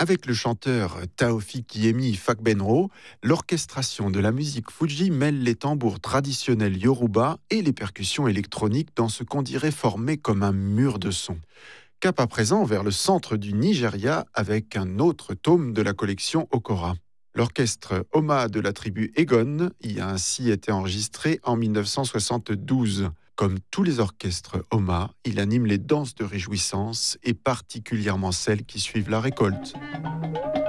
Avec le chanteur Taoufik Yemi Fakbenro, l'orchestration de la musique Fuji mêle les tambours traditionnels yoruba et les percussions électroniques dans ce qu'on dirait formé comme un mur de son. Cap à présent vers le centre du Nigeria avec un autre tome de la collection Okora. L'orchestre Oma de la tribu Egon y a ainsi été enregistré en 1972. Comme tous les orchestres Oma, il anime les danses de réjouissance et particulièrement celles qui suivent la récolte.